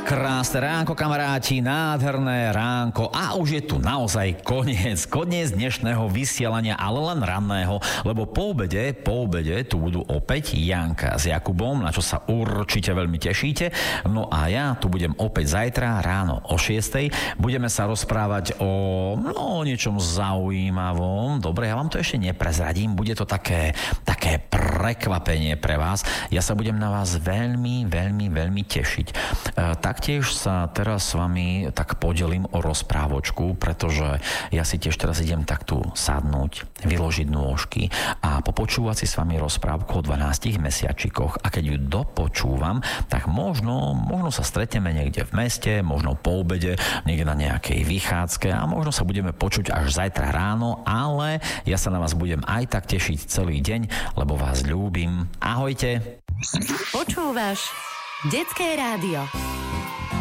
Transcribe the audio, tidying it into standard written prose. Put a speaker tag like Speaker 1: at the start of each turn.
Speaker 1: Krásne ránko, kamaráti, nádherné ránko a už je tu naozaj koniec dnešného vysielania, ale len ranného, lebo po obede tu budú opäť Janka s Jakubom, na čo sa určite veľmi tešíte. No a ja tu budem opäť zajtra ráno o 6:00. Budeme sa rozprávať o niečom zaujímavom. Dobre, ja vám to ešte neprezradím, bude to také prekvapenie pre vás. Ja sa budem na vás veľmi tešiť. Taktiež sa teraz s vami tak podelím o rozprávočku, pretože ja si tiež teraz idem tak tu sadnúť, vyložiť nôžky a popočúvať si s vami rozprávku o 12 mesiačikoch. A keď ju dopočúvam, tak možno sa stretneme niekde v meste, možno po obede, niekde na nejakej vychádzke a možno sa budeme počuť až zajtra ráno, ale ja sa na vás budem aj tak tešiť celý deň, lebo vás ľúbim. Ahojte!
Speaker 2: Počúvaš Detské rádio.